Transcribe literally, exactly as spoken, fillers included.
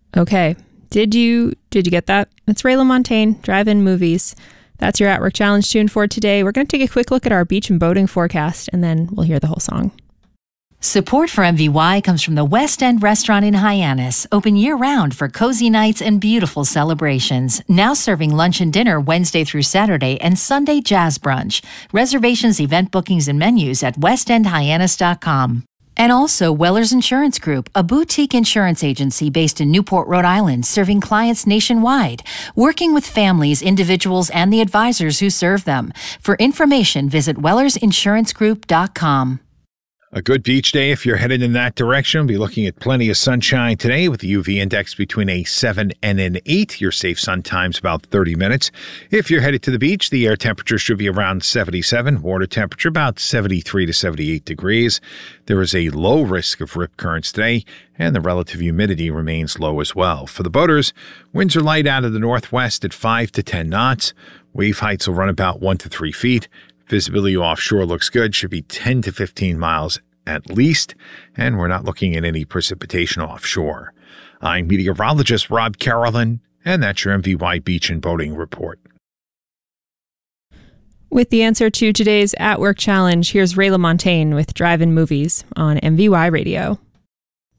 Okay. Did you did you get that? It's Ray LaMontagne, Drive-In Movies. That's your At Work Challenge tune for today. We're going to take a quick look at our beach and boating forecast, and then we'll hear the whole song. Support for M V Y comes from the West End Restaurant in Hyannis, open year-round for cozy nights and beautiful celebrations. Now serving lunch and dinner Wednesday through Saturday and Sunday jazz brunch. Reservations, event bookings, and menus at west end hyannis dot com. And also Wellers Insurance Group, a boutique insurance agency based in Newport, Rhode Island, serving clients nationwide, working with families, individuals, and the advisors who serve them. For information, visit wellers insurance group dot com. A good beach day if you're headed in that direction. We'll be looking at plenty of sunshine today with the U V index between a seven and an eight. Your safe sun time's about thirty minutes. If you're headed to the beach, the air temperature should be around seventy-seven. Water temperature about seventy-three to seventy-eight degrees. There is a low risk of rip currents today, and the relative humidity remains low as well. For the boaters, winds are light out of the northwest at five to ten knots. Wave heights will run about one to three feet. Visibility offshore looks good, should be ten to fifteen miles at least, and we're not looking at any precipitation offshore. I'm meteorologist Rob Carolyn, and that's your M V Y Beach and Boating Report. With the answer to today's At Work Challenge, here's Ray LaMontagne with Drive-In Movies on M V Y Radio.